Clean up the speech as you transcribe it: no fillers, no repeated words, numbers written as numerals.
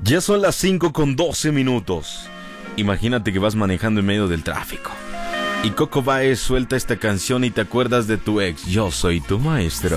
Ya son las 5:12. Imagínate que vas manejando en medio del tráfico y Coco Báez suelta esta canción y te acuerdas de tu ex. Yo soy tu maestro.